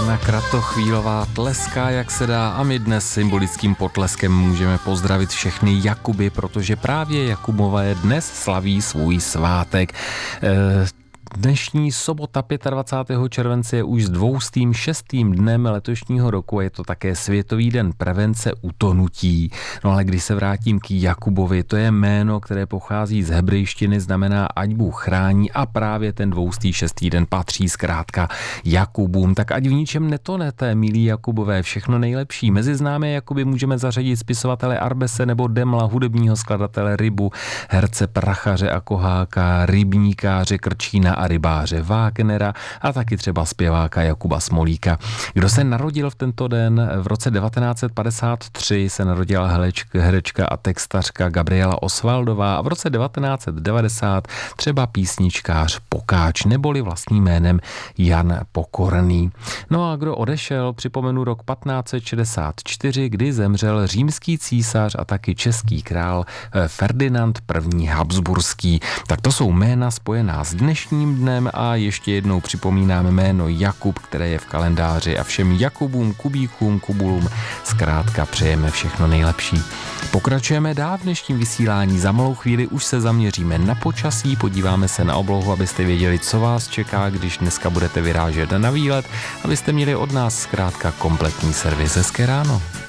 Jana Kratochvílová tleská, jak se dá, a my dnes symbolickým potleskem můžeme pozdravit všechny Jakuby, protože právě Jakubové dnes slaví svůj svátek. Dnešní sobota 25. července je už s 206. dnem letošního roku a je to také Světový den prevence utonutí. No ale když se vrátím k Jakubovi, to je jméno, které pochází z hebrejštiny, znamená ať Bůh chrání, a právě ten 206. den patří zkrátka Jakubům. Tak ať v ničem netonete, milí Jakubové, všechno nejlepší. Mezi známé Jakuby můžeme zařadit spisovatele Arbese nebo Demla, hudebního skladatele Rybu, herce Prachaře a Koháka, rybníkáře Krčína a rybáře Wagnera a taky třeba zpěváka Jakuba Smolíka. Kdo se narodil v tento den? V roce 1953 se narodila herečka a textařka Gabriela Osvaldová a v roce 1990 třeba písničkář Pokáč, neboli vlastním jménem Jan Pokorný. No a kdo odešel? Připomenu rok 1564, kdy zemřel římský císař a taky český král Ferdinand I. Habsburský. Tak to jsou jména spojená s dnešním dnem a ještě jednou připomínáme jméno Jakub, které je v kalendáři, a všem Jakubům, Kubíkům, Kubulům zkrátka přejeme všechno nejlepší. Pokračujeme dál v dnešním vysílání. Za malou chvíli už se zaměříme na počasí, podíváme se na oblohu, abyste věděli, co vás čeká, když dneska budete vyrážet na výlet, abyste měli od nás zkrátka kompletní servis. Hezké ráno.